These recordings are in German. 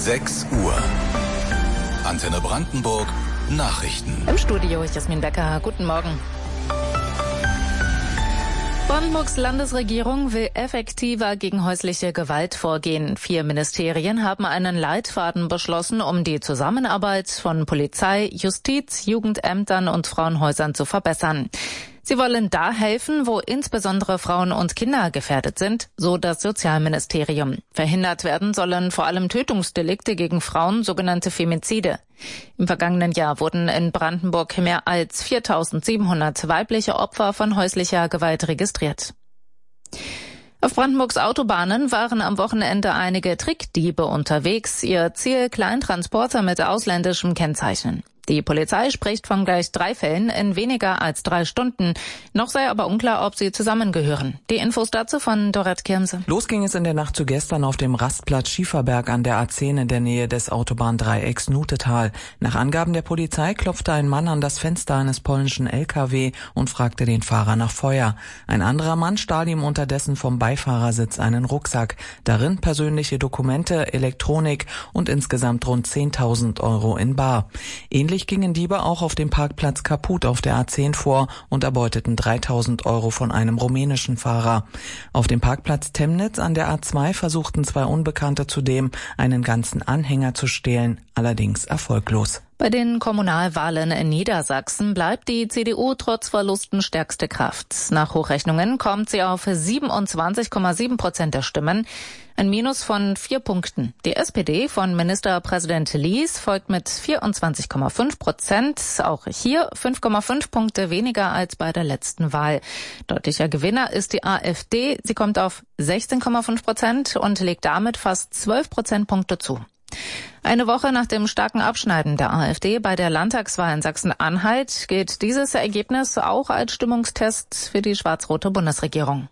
6 Uhr. Antenne Brandenburg, Nachrichten. Im Studio ist Jasmin Becker. Guten Morgen. Brandenburgs Landesregierung will effektiver gegen häusliche Gewalt vorgehen. 4 Ministerien haben einen Leitfaden beschlossen, um die Zusammenarbeit von Polizei, Justiz, Jugendämtern und Frauenhäusern zu verbessern. Sie wollen da helfen, wo insbesondere Frauen und Kinder gefährdet sind, so das Sozialministerium. Verhindert werden sollen vor allem Tötungsdelikte gegen Frauen, sogenannte Femizide. Im vergangenen Jahr wurden in Brandenburg mehr als 4.700 weibliche Opfer von häuslicher Gewalt registriert. Auf Brandenburgs Autobahnen waren am Wochenende einige Trickdiebe unterwegs. Ihr Ziel Kleintransporter mit ausländischem Kennzeichen. Die Polizei spricht von gleich 3 Fällen in weniger als 3 Stunden. Noch sei aber unklar, ob sie zusammengehören. Die Infos dazu von Dorette Kirmse. Los ging es in der Nacht zu gestern auf dem Rastplatz Schieferberg an der A10 in der Nähe des Autobahndreiecks Nutetal. Nach Angaben der Polizei klopfte ein Mann an das Fenster eines polnischen LKW und fragte den Fahrer nach Feuer. Ein anderer Mann stahl ihm unterdessen vom Beifahrersitz einen Rucksack. Darin persönliche Dokumente, Elektronik und insgesamt rund 10.000 Euro in bar. Ähnlich gingen Diebe auch auf dem Parkplatz Kaput auf der A10 vor und erbeuteten 3.000 Euro von einem rumänischen Fahrer. Auf dem Parkplatz Temnitz an der A2 versuchten 2 Unbekannte zudem, einen ganzen Anhänger zu stehlen, allerdings erfolglos. Bei den Kommunalwahlen in Niedersachsen bleibt die CDU trotz Verlusten stärkste Kraft. Nach Hochrechnungen kommt sie auf 27,7% der Stimmen, ein Minus von 4 Punkten. Die SPD von Ministerpräsident Lies folgt mit 24,5%, auch hier 5,5 Punkte weniger als bei der letzten Wahl. Deutlicher Gewinner ist die AfD, sie kommt auf 16,5% und legt damit fast 12 Prozentpunkte zu. Eine Woche nach dem starken Abschneiden der AfD bei der Landtagswahl in Sachsen-Anhalt gilt dieses Ergebnis auch als Stimmungstest für die schwarz-rote Bundesregierung.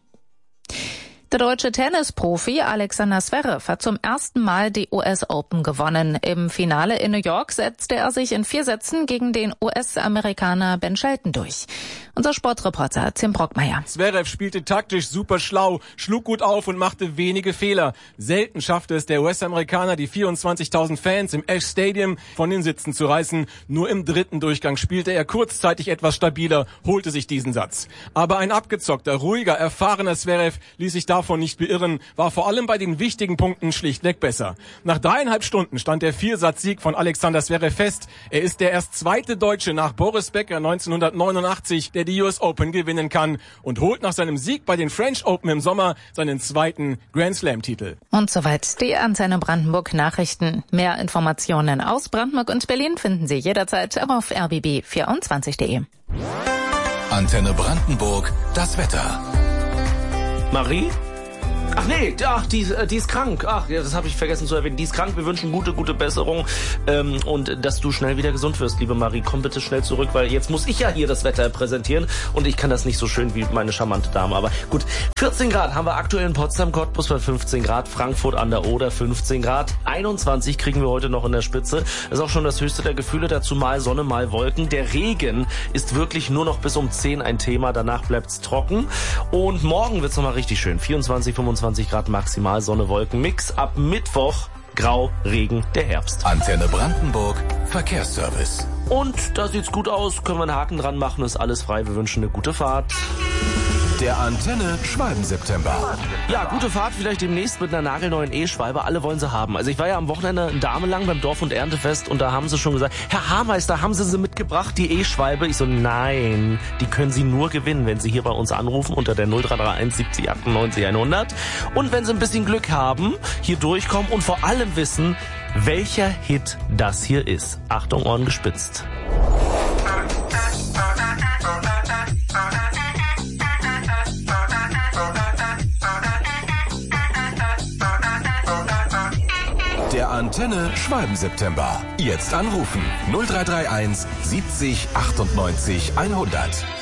Der deutsche Tennisprofi Alexander Zverev hat zum ersten Mal die US Open gewonnen. Im Finale in New York setzte er sich in 4 Sätzen gegen den US-Amerikaner Ben Shelton durch. Unser Sportreporter Tim Brockmeier. Zverev spielte taktisch super schlau, schlug gut auf und machte wenige Fehler. Selten schaffte es der US-Amerikaner, die 24.000 Fans im Ash Stadium von den Sitzen zu reißen. Nur im 3. Durchgang spielte er kurzzeitig etwas stabiler, holte sich diesen Satz. Aber ein abgezockter, ruhiger, erfahrener Zverev ließ sich davon nicht beirren, war vor allem bei den wichtigen Punkten schlichtweg besser. Nach 3,5 Stunden stand der 4-Satz-Sieg von Alexander Zverev fest. Er ist der erst 2. Deutsche nach Boris Becker 1989, der die US Open gewinnen kann und holt nach seinem Sieg bei den French Open im Sommer seinen 2. Grand Slam-Titel. Und soweit die Antenne Brandenburg Nachrichten. Mehr Informationen aus Brandenburg und Berlin finden Sie jederzeit auf rbb24.de. Antenne Brandenburg, das Wetter. Marie? Ach nee, die ist krank. Ach, ja, das habe ich vergessen zu erwähnen. Die ist krank. Wir wünschen gute Besserung und dass du schnell wieder gesund wirst, liebe Marie. Komm bitte schnell zurück, weil jetzt muss ich ja hier das Wetter präsentieren und ich kann das nicht so schön wie meine charmante Dame. Aber gut, 14 Grad haben wir aktuell in Potsdam, Cottbus bei 15 Grad, Frankfurt an der Oder 15 Grad, 21 kriegen wir heute noch in der Spitze. Das ist auch schon das höchste der Gefühle, dazu mal Sonne, mal Wolken. Der Regen ist wirklich nur noch bis um 10 ein Thema, danach bleibt's trocken und morgen wird's nochmal richtig schön. 24, 25 Grad maximal, Sonne, Wolken, Mix. Ab Mittwoch Grau, Regen, der Herbst. Antenne Brandenburg, Verkehrsservice. Und da sieht's gut aus, können wir einen Haken dran machen, ist alles frei, wir wünschen eine gute Fahrt. Der Antenne Schwalben-September. Ja, gute Fahrt vielleicht demnächst mit einer nagelneuen E-Schwalbe. Alle wollen sie haben. Also ich war ja am Wochenende ein Dame lang beim Dorf- und Erntefest und da haben sie schon gesagt, Herr Haarmeister, haben Sie mitgebracht, die E-Schwalbe? Ich so, nein, die können Sie nur gewinnen, wenn Sie hier bei uns anrufen unter der 0331 70 98 100. Und wenn Sie ein bisschen Glück haben, hier durchkommen und vor allem wissen, welcher Hit das hier ist. Achtung, Ohren gespitzt. Der Antenne Schwalben-September. Jetzt anrufen 0331 70 98 100.